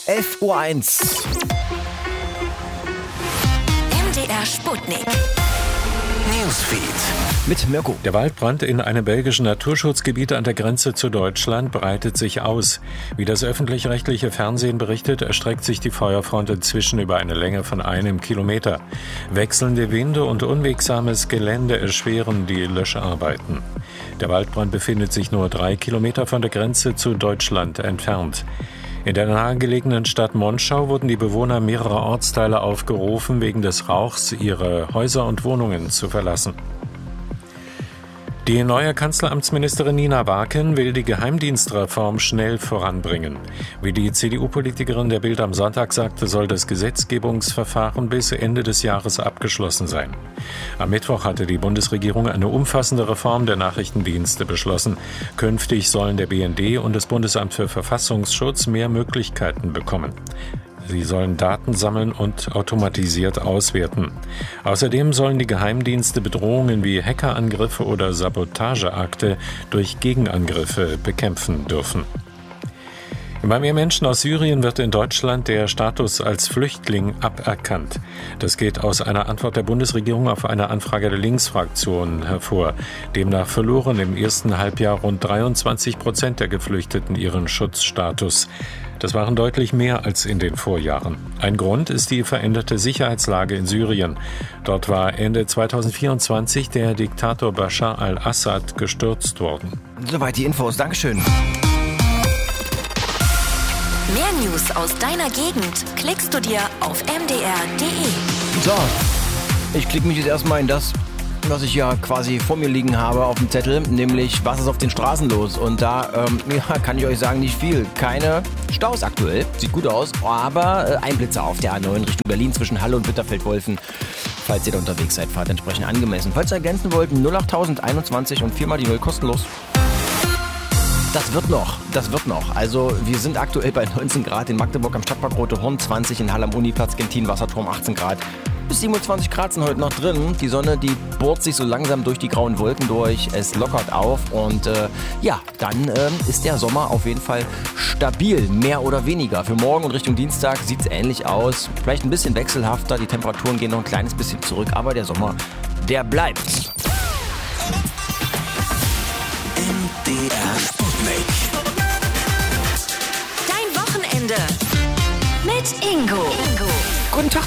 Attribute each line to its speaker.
Speaker 1: 11:01 Uhr.
Speaker 2: MDR Sputnik.
Speaker 3: Newsfeed.
Speaker 1: Mit Mirko.
Speaker 4: Der Waldbrand in einem belgischen Naturschutzgebiet an der Grenze zu Deutschland breitet sich aus. Wie das öffentlich-rechtliche Fernsehen berichtet, erstreckt sich die Feuerfront inzwischen über eine Länge von 1 Kilometer. Wechselnde Winde und unwegsames Gelände erschweren die Löscharbeiten. Der Waldbrand befindet sich nur 3 Kilometer von der Grenze zu Deutschland entfernt. In der nahegelegenen Stadt Monschau wurden die Bewohner mehrerer Ortsteile aufgerufen, wegen des Rauchs ihre Häuser und Wohnungen zu verlassen. Die neue Kanzleramtsministerin Nina Waken will die Geheimdienstreform schnell voranbringen. Wie die CDU-Politikerin der Bild am Sonntag sagte, soll das Gesetzgebungsverfahren bis Ende des Jahres abgeschlossen sein. Am Mittwoch hatte die Bundesregierung eine umfassende Reform der Nachrichtendienste beschlossen. Künftig sollen der BND und das Bundesamt für Verfassungsschutz mehr Möglichkeiten bekommen. Sie sollen Daten sammeln und automatisiert auswerten. Außerdem sollen die Geheimdienste Bedrohungen wie Hackerangriffe oder Sabotageakte durch Gegenangriffe bekämpfen dürfen. Bei mehr Menschen aus Syrien wird in Deutschland der Status als Flüchtling aberkannt. Das geht aus einer Antwort der Bundesregierung auf eine Anfrage der Linksfraktion hervor. Demnach verloren im ersten Halbjahr rund 23% der Geflüchteten ihren Schutzstatus. Das waren deutlich mehr als in den Vorjahren. Ein Grund ist die veränderte Sicherheitslage in Syrien. Dort war Ende 2024 der Diktator Bashar al-Assad gestürzt worden.
Speaker 1: Soweit die Infos. Dankeschön.
Speaker 2: Mehr News aus deiner Gegend klickst du dir auf mdr.de.
Speaker 1: So, ich klicke mich jetzt erstmal in das, was ich ja quasi vor mir liegen habe auf dem Zettel, nämlich was ist auf den Straßen los. Und da kann ich euch sagen, nicht viel. Keine Staus aktuell, sieht gut aus, aber ein Blitzer auf der A9 Richtung Berlin zwischen Halle und Bitterfeld-Wolfen. Falls ihr da unterwegs seid, fahrt entsprechend angemessen. Falls ihr ergänzen wollt, 08021 und 4 mal die 0 kostenlos. Das wird noch. Also wir sind aktuell bei 19 Grad in Magdeburg am Stadtpark Rote Horn, 20 in Halle am Uniplatz, Gentin, Wasserturm, 18 Grad. Bis 27 Grad sind heute noch drin. Die Sonne, die bohrt sich so langsam durch die grauen Wolken durch. Es lockert auf und dann ist der Sommer auf jeden Fall stabil, mehr oder weniger. Für morgen und Richtung Dienstag sieht es ähnlich aus. Vielleicht ein bisschen wechselhafter, die Temperaturen gehen noch ein kleines bisschen zurück, aber der Sommer, der bleibt.
Speaker 3: MDR Sputnik.
Speaker 2: Dein Wochenende mit Ingo.
Speaker 1: Guten Tag